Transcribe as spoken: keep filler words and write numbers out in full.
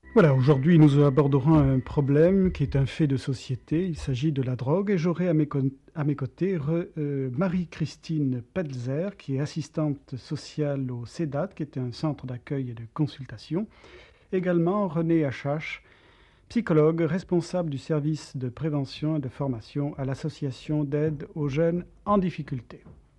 Voilà, aujourd'hui nous aborderons un problème qui est un fait de société. Il s'agit de la drogue et j'aurai à mes, con- à mes côtés re- euh, Marie-Christine Pelzer, qui est assistante sociale au CEDAT, qui est un centre d'accueil et de consultation. Également René Achache, psychologue responsable du service de prévention et de formation à l'association d'aide aux jeunes en difficulté.